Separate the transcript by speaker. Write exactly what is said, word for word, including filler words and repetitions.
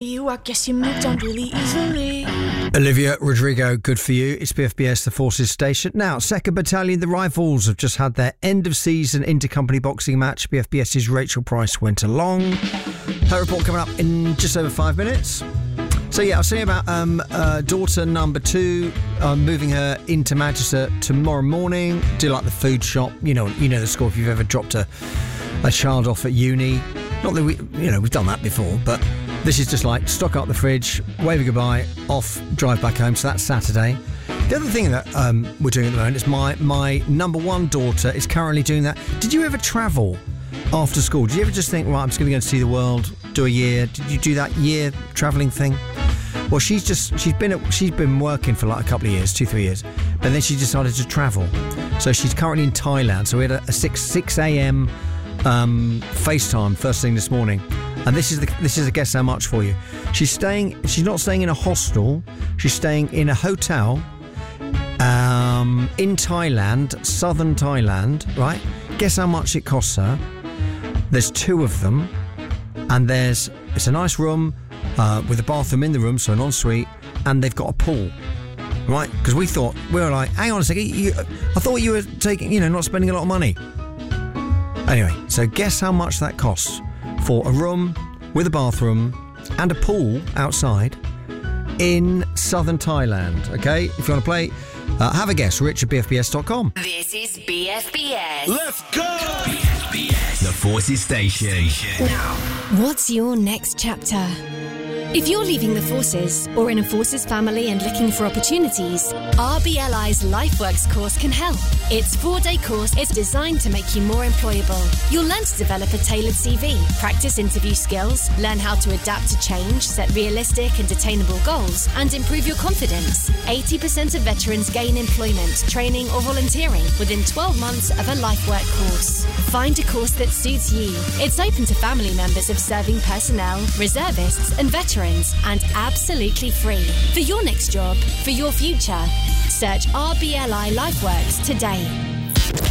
Speaker 1: You, I guess you moved on really easily.
Speaker 2: Olivia Rodrigo, good for you. It's B F B S, the Forces Station. Now, second Battalion, the Rifles, have just had their end-of-season inter-company boxing match. BFBS's Rachel Price went along. Her report coming up in just over five minutes. So, yeah, I was saying about um, uh, daughter number two, uh, moving her into Manchester tomorrow morning. Do like the food shop. You know, you know the score if you've ever dropped a, a child off at uni. Not that we, you know, we've done that before, but this is just like stock up the fridge, wave a goodbye, off, drive back home. So that's Saturday. The other thing that um, we're doing at the moment is my, my number one daughter is currently doing that. Did you ever travel after school? Did you ever just think, right, I'm just going to go and see the world, do a year? Did you do that year travelling thing? Well, she's just, she's been at, she's been working for like a couple of years, two, three years, but then she decided to travel. So she's currently in Thailand. So we had a, a six a.m. Um, FaceTime first thing this morning. And this is the this is a guess how much for you. She's staying. She's not staying in a hostel. She's staying in a hotel um, in Thailand, southern Thailand. Right? Guess how much it costs her? There's two of them, and there's it's a nice room uh, with a bathroom in the room, so an ensuite, and they've got a pool. Right? Because we thought we were like, hang on a second. You, I thought you were taking, you know, not spending a lot of money. Anyway, so guess how much that costs for a room with a bathroom and a pool outside in southern Thailand. Okay, if you want to play, uh, have a guess. Rich at B F B S dot com.
Speaker 3: This is B F B S.
Speaker 4: Let's go! B F B S, the Forces Station.
Speaker 3: Now, what's your next chapter? If you're leaving the Forces or in a Forces family and looking for opportunities, R B L I's LifeWorks course can help. Its four-day course is designed to make you more employable. You'll learn to develop a tailored C V, practice interview skills, learn how to adapt to change, set realistic and attainable goals, and improve your confidence. eighty percent of veterans gain employment, training or volunteering within twelve months of a LifeWork course. Find a course that suits you. It's open to family members of serving personnel, reservists and veterans, and absolutely free. For your next job, for your future, search R B L I LifeWorks today.